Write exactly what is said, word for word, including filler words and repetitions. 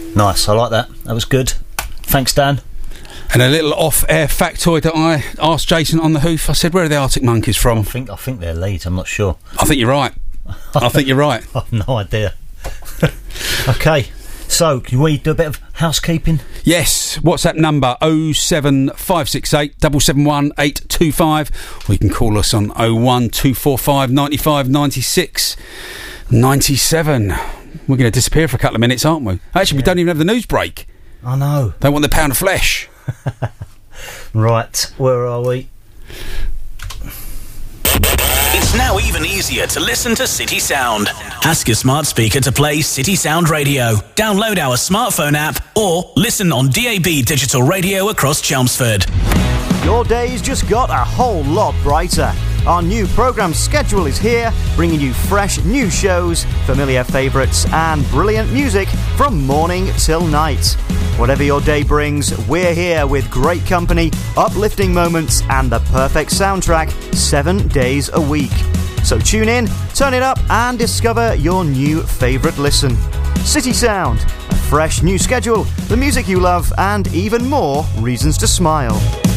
Nice, I like that. That was good. Thanks, Dan. And a little off-air factoid that I asked Jason on the hoof. I said, where are the Arctic Monkeys from? I think I think they're Leeds, I'm not sure. I think you're right. I think you're right. I have no idea. Okay, so can we do a bit of housekeeping? Yes, WhatsApp number oh seven five six eight seven seven one eight two five. Or you can call us on oh one two four five nine five nine six nine seven. We're going to disappear for a couple of minutes, aren't we? Actually, yeah. We don't even have the news break. I know. They want the pound of flesh. Right, where are we? It's now even easier to listen to City Sound. Ask your smart speaker to play City Sound Radio. Download our smartphone app or listen on D A B digital radio across Chelmsford. Your day's just got a whole lot brighter. Our new programme schedule is here, bringing you fresh new shows, familiar favourites and brilliant music from morning till night. Whatever your day brings, we're here with great company, uplifting moments and the perfect soundtrack seven days a week. So tune in, turn it up and discover your new favourite listen. City Sound, a fresh new schedule, the music you love and even more reasons to smile.